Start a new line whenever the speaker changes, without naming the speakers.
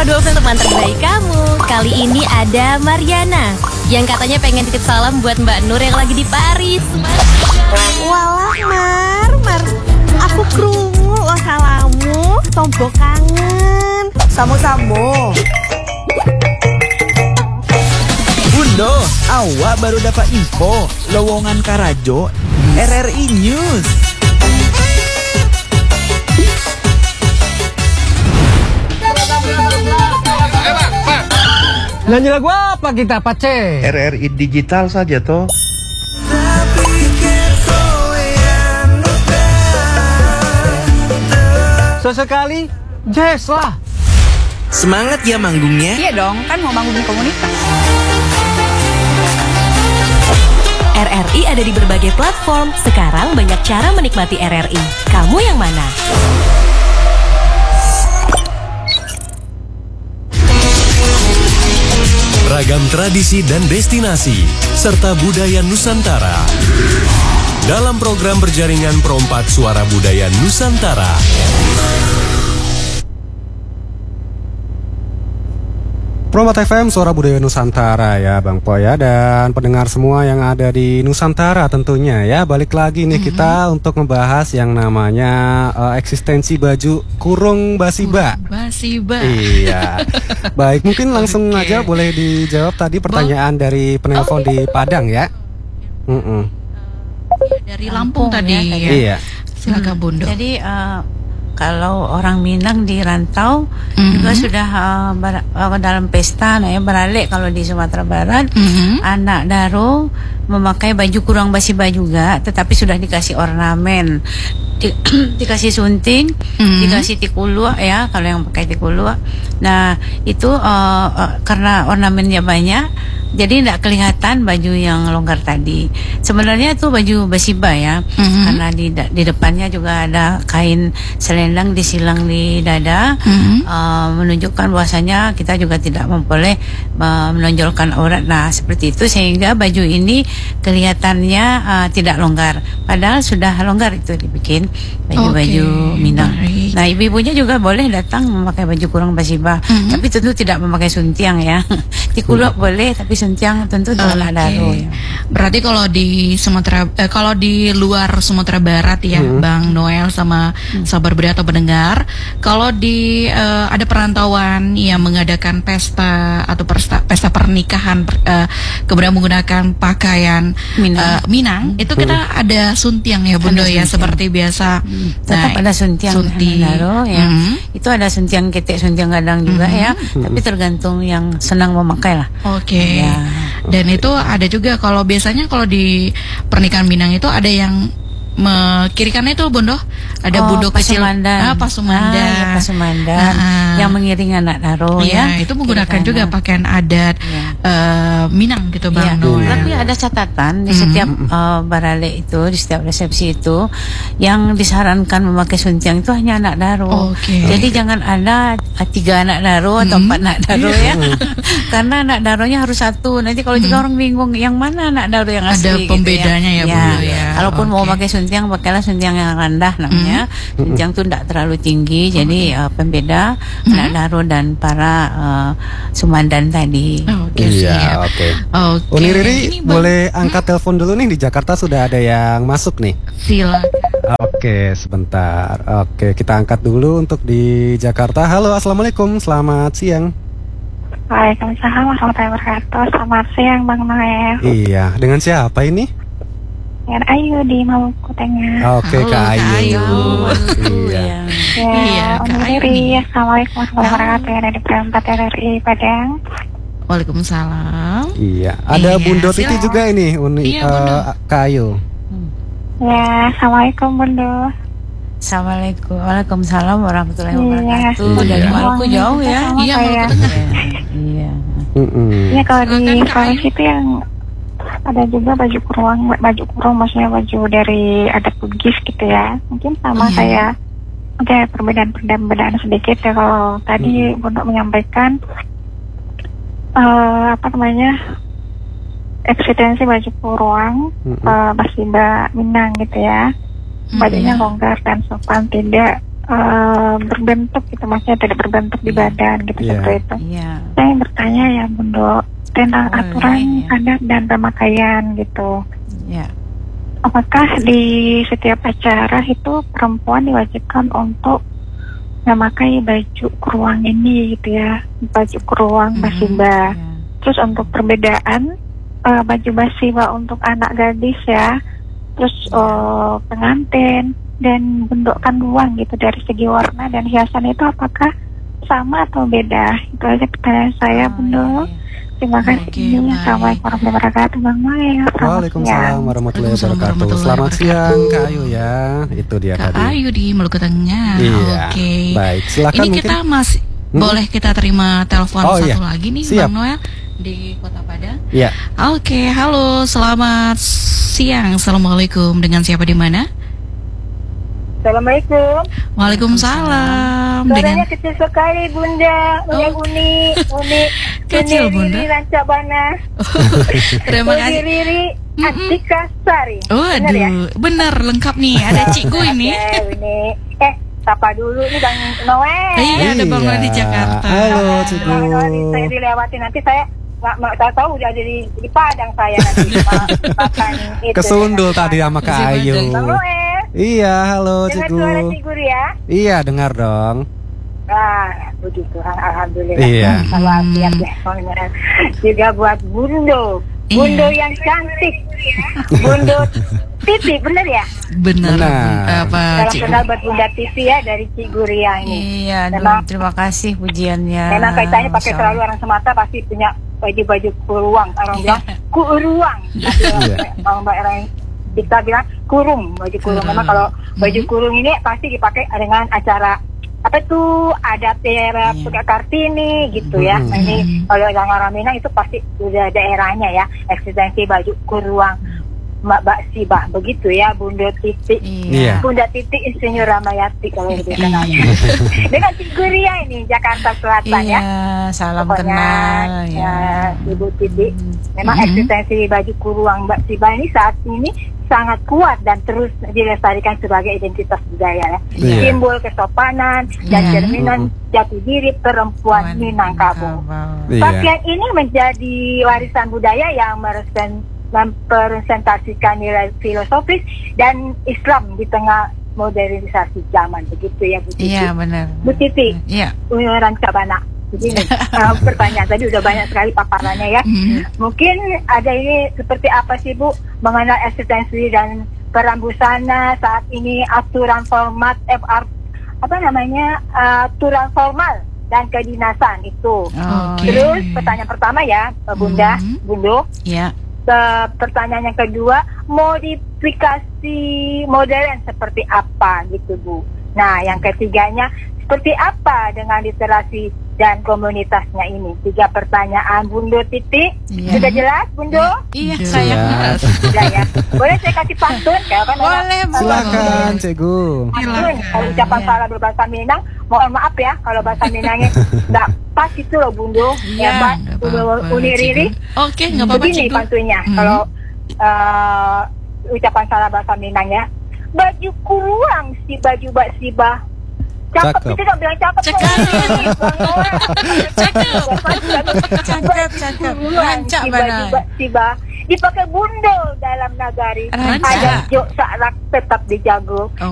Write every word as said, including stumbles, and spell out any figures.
Suara dua puluh teman terbaik kamu. Kali ini ada Mariana yang katanya pengen titip salam buat Mbak Nur yang lagi di Paris.
Walah Mar, Mar, aku krungu lo salamu, tombo kangen. Samu-samu.
Bundo, awak baru dapat info lowongan Karajo R R I News.
Nyanyi lagu apa kita, Pace?
R R I digital saja toh.
Sesekali jazz lah.
Semangat ya manggungnya.
Iya dong, kan mau bangun komunitas.
R R I ada di berbagai platform. Sekarang banyak cara menikmati R R I. Kamu yang mana?
Ragam tradisi dan destinasi, serta budaya Nusantara. Dalam program berjaringan Perompak Suara Budaya Nusantara.
Perompak F M, Suara Budaya Nusantara ya Bang Po ya. Dan pendengar semua yang ada di Nusantara tentunya ya. Balik lagi nih mm-hmm. kita untuk membahas yang namanya uh, eksistensi baju kurung basiba.
Basiba.
Iya. Baik, mungkin langsung okay. aja boleh dijawab tadi pertanyaan Bo- dari penelpon oh. di Padang ya. Mm-mm.
Dari Lampung, Lampung tadi ya. ya.
Iya.
Silakan Bundo.
Jadi uh, kalau orang Minang di rantau mm-hmm. juga sudah uh, ber, uh, dalam pesta, nah ya beralek kalau di Sumatera Barat mm-hmm. anak daro memakai baju kurung basiba juga, tetapi sudah dikasih ornamen, di, dikasih sunting, mm-hmm. dikasih tikulua ya kalau yang pakai tikulua. Nah itu uh, uh, karena ornamennya banyak, jadi tidak kelihatan baju yang longgar tadi. Sebenarnya itu baju basiba ya, mm-hmm. karena di di depannya juga ada kain selendang disilang di dada, mm-hmm. uh, menunjukkan bahwasanya kita juga tidak memboleh uh, menonjolkan aurat. Nah seperti itu sehingga baju ini kelihatannya uh, tidak longgar. Padahal sudah longgar itu dibikin baju-baju okay. Minang. Baik. Nah ibu-ibunya juga boleh datang memakai baju kurung basiba, mm-hmm. tapi tentu tidak memakai suntiang ya. Tikuluk mm-hmm. boleh, tapi suntiang tentu untuk anak daro ya.
Berarti kalau di Sumatera, eh, kalau di luar Sumatera Barat ya, hmm. Bang Noel sama hmm. sahabat budaya atau pendengar, kalau di uh, ada perantauan yang mengadakan pesta atau pesta, pesta pernikahan, uh, kemudian menggunakan pakaian Minang, uh, Minang hmm. itu kita hmm. ada suntiang ya Bunda ya, seperti biasa.
Hmm. Tetap nah, ada suntiang
sunti.
Daro ya.
Hmm.
Itu ada suntiang ketek, suntiang gadang juga hmm. ya, hmm. tapi tergantung yang senang memakai lah.
Oke. Okay. Ya. Dan itu ada juga kalau biasanya kalau di pernikahan Minang itu ada yang kirikannya itu Bondo, ada
oh,
bundo kecil,
ah,
pasumandan,
ah, ya, pasumandan
ah,
yang mengiringi anak daro
ya,
ya.
Itu menggunakan kirikan juga pakaian adat ya. uh, Minang gitu Bang. Ya,
Noel. Tapi ada catatan di setiap mm-hmm. uh, barale itu, di setiap resepsi itu, yang disarankan memakai suntiang itu hanya anak daro.
Okay.
Jadi okay. jangan ada uh, tiga anak daro atau mm-hmm. empat anak daro ya, karena anak daronya harus satu. Nanti kalau mm-hmm. juga orang bingung yang mana anak daro yang asli.
Ada pembedanya
gitu ya.
ya, ya, Bu, ya.
Kalaupun
okay.
mau pakai suntiang, pakailah suntiang yang rendah namanya. Mm-hmm. Suntiang itu tidak terlalu tinggi, mm-hmm. jadi uh, pembeda mm-hmm. anak daro dan para uh, sumandan tadi.
Oh, okay,
iya, oke. Okay.
Okay.
Uni Riri boleh angkat hmm? telepon dulu nih, di Jakarta sudah ada yang masuk nih.
Silakan.
Oke, sebentar. Oke, kita angkat dulu untuk di Jakarta. Halo, assalamualaikum, selamat siang.
Waalaikumsalam warahmatullahi wabarakatuh. Selamat siang Bang Noel.
Iya, dengan siapa ini?
Dengan Ayu di Maluku Tengah.
Oke, okay, Kak Ayu.
Ayu.
Iya. Ya,
iya,
Uni Riri. Assalamualaikum warahmatullahi wabarakatuh. Yang ada di Perempat R R I Padang.
Waalaikumsalam.
Iya, ada iya, Bundo Titi juga ini, Uni
iya,
uh, Kak Ayu.
Ya, assalamualaikum Bundo.
Assalamualaikum, waalaikumsalam warahmatullahi
iya.
wabarakatuh.
Iya.
Dari Maluku jauh ya?
Iya, Maluku Tengah.
Iya.
Iya, kalau di Sulawesi itu yang ada juga baju kurung, baju kurung maksudnya baju dari adat Bugis gitu ya. Mungkin sama mm-hmm. kayak oke okay, perbedaan-perbedaan sedikit ya. Kalau tadi mm-hmm. Bundo menyampaikan uh, apa namanya eksistensi baju kurung mm-hmm. uh, basiba Minang gitu ya. Bajunya mm-hmm. longgar dan sopan, tidak uh, berbentuk gitu, maksudnya tidak berbentuk di badan gitu
Iya.
seperti itu.
Iya.
Saya ingin bertanya ya Bundo tentang
Boleh,
aturan
ya.
adat dan pemakaian gitu.
Ya.
Apakah di setiap acara itu perempuan diwajibkan untuk memakai baju keruang ini gitu ya, baju keruang basiba.
Ya.
Terus untuk perbedaan uh, baju basiba untuk anak gadis ya, terus uh, pengantin dan bentuk kandungan gitu dari segi warna dan hiasan itu apakah sama atau beda? Itu aja pertanyaan saya,
Oh,
Bunda.
iya, iya.
Terima kasih.
Oke, baik.
Assalamualaikum warahmatullahi wabarakatuh, Bang Noel. Selamat
Waalaikumsalam
siang.
warahmatullahi
Waalaikumsalam
wabarakatuh.
warahmatullahi
Selamat
wabarakatuh.
siang Kak Ayu ya. Itu dia
Kak
tadi.
Ayu di Maluku Tengah.
Iya.
Oke.
Baik, silakan
Ini
mungkin.
kita masih
Hmm?
boleh kita terima telepon
Oh,
satu
iya.
lagi nih,
Siap.
Bang Noel di Kota Padang.
Iya.
Oke, halo, selamat siang. Assalamualaikum. Dengan siapa di mana?
Assalamualaikum.
Waalaikumsalam.
Suaranya
Dengan
kecil sekali, Bunda. Uni
Oh.
uni uni
Kecil,
uni
Bunda.
Riri Rancabana.
terima
Uni
kasih.
Riri Atika Sari.
Oh,
Benar ya?
aduh, benar lengkap nih. Ada Cikgu ini.
Oke, ini. Eh, sapa dulu nih Bang Noel.
Iya, ada Bang Noel di
Iya.
Jakarta.
Halo,
Bang
Cikgu.
Noel, saya dilewati nanti saya nggak nggak tahu tahu udah jadi di Padang saya nanti Ma- makan itu.
Kesundul
dengan
tadi sama Kak
Si
Ayu.
Badang.
Bang Noel.
Iya, halo
Dengar
Cikgu.
suara Cigur ya?
Iya, dengar dong.
Ah, puji Tuhan, alhamdulillah.
Iya.
Kalau siap deh, pokoknya. Juga buat Bundo, Bundo
Iya.
yang cantik, Bundo Titi, bener ya?
Benar.
Benar.
Apa,
Salam
Cikgu?
kenal buat Bunda Titi ya dari Ciguria ini.
Iya, aduh,
Memang-
terima kasih pujiannya.
Memang kaitannya pakai
Masya
selalu
Allah.
orang Sumatera pasti punya baju-baju kuruang. Orang bilang kuruang.
Iya.
Kalau mbak orang kita bilang kurung, baju kurung. Memang kalau baju kurung ini pasti dipakai dengan acara apa tuh adat daerah
Iya.
Pukat Kartini gitu ya. Nah, ini kalau orang-orang Minang itu pasti udah daerahnya ya eksistensi baju kuruang Mbak Mbak Sibah begitu ya, Bunda Titi.
Iya.
Bunda Titi Insinyur Ramayati kalau lebih kenal.
Iya.
Dengan Ciguria ini Jakarta Selatan
Iya,
ya.
salam
Pokoknya,
kenal
ya,
ya.
Ibu Titi. Memang
Mhm.
eksistensi baju kuruang Mbak Sibah ini saat ini sangat kuat dan terus dilestarikan sebagai identitas budaya ya.
Iya.
Simbol kesopanan dan
Iya.
cerminan jati diri perempuan Minangkabau.
Iya.
Pakaian ini menjadi warisan budaya yang merepresent- mempresentasikan nilai filosofis dan Islam di tengah modernisasi zaman begitu ya Bu Titi.
Iya, benar.
Bu Titi,
Iya.
Uniran Cabana. Begini, uh, pertanyaan tadi udah banyak sekali paparannya ya.
Mhm.
Mungkin ada ini seperti apa sih Bu mengenal eksistensi dan peran busana saat ini aturan format F R apa namanya uh, aturan formal dan kedinasan itu.
Oke.
Terus pertanyaan pertama ya Bunda,
Mhm.
Bundo.
Iya.
Ke- pertanyaan yang kedua, modifikasi modern seperti apa gitu Bu. Nah, yang ketiganya, seperti apa dengan literasi dan komunitasnya ini? Tiga pertanyaan Bundo Titi.
Iya.
Sudah jelas Bundo?
Iya,
Sudah.
saya.
Sudah ya. Boleh saya kasih pantun? Kalau kan
Boleh,
ada-
Silakan, Cikgu.
Pantun, kalau ucapan
Iya.
salah berbahasa Minang, mohon maaf ya kalau bahasa Minangnya nggak pas itu loh Bundo.
Iya,
Ya, Pak.
Nggak
Bundo
apa-apa,
Uni
Cikgu.
Riri.
Oke, nggak apa-apa,
Begini
Cikgu.
pantunnya,
Mhm.
kalau uh, ucapan salah bahasa Minang ya. Baju kuruang si baju Mbak Sibah. Cakep,
Cakep.
itu nggak bilang cakep.
Cakep.
Cakep.
Cakep, cakep. Rancak
Si baju
mana?
Mbak Sibah dipakai bundel dalam nagari.
Rancak.
Ada jok sarak tetap dijago.